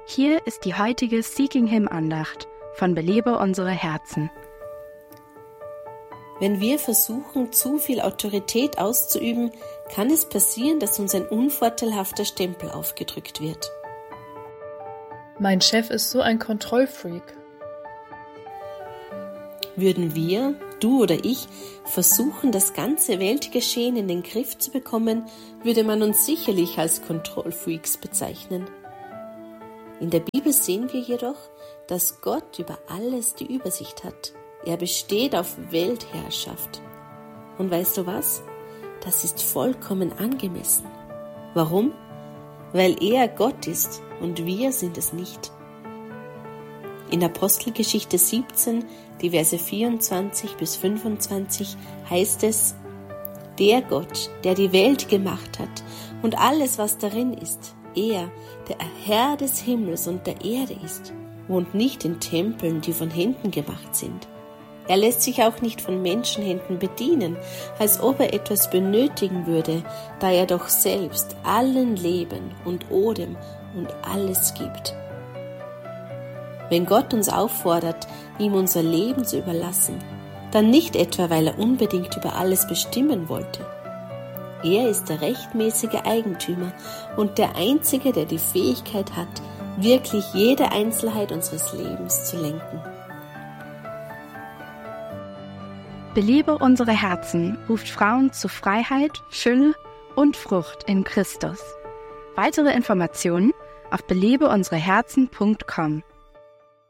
Hier ist die heutige Seeking Him Andacht von Belebe unsere Herzen. Wenn wir versuchen, zu viel Autorität auszuüben, kann es passieren, dass uns ein unvorteilhafter Stempel aufgedrückt wird. Mein Chef ist so ein Kontrollfreak. Würden wir, du oder ich, versuchen, das ganze Weltgeschehen in den Griff zu bekommen, würde man uns sicherlich als Kontrollfreaks bezeichnen. In der Bibel sehen wir jedoch, dass Gott über alles die Übersicht hat. Er besteht auf Weltherrschaft. Und weißt du was? Das ist vollkommen angemessen. Warum? Weil er Gott ist und wir sind es nicht. In Apostelgeschichte 17, die Verse 24 bis 25 heißt es: Der Gott, der die Welt gemacht hat und alles, was darin ist, er, der Herr des Himmels und der Erde ist, wohnt nicht in Tempeln, die von Händen gemacht sind. Er lässt sich auch nicht von Menschenhänden bedienen, als ob er etwas benötigen würde, da er doch selbst allen Leben und Odem und alles gibt. Wenn Gott uns auffordert, ihm unser Leben zu überlassen, dann nicht etwa, weil er unbedingt über alles bestimmen wollte. Er ist der rechtmäßige Eigentümer und der Einzige, der die Fähigkeit hat, wirklich jede Einzelheit unseres Lebens zu lenken. Belebe unsere Herzen ruft Frauen zu Freiheit, Fülle und Frucht in Christus. Weitere Informationen auf belebeunsereherzen.com.